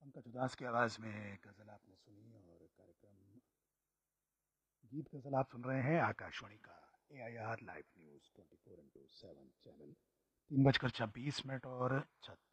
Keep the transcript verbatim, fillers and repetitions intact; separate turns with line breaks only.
पंकज उदास की आवाज़ में गज़ल आपने सुनी और कार्यक्रम गीत गज़ल आप सुन रहे हैं आकाशवाणी का ए I R live news twenty four into seven channel. तीन बजकर छब्बीस मिनट और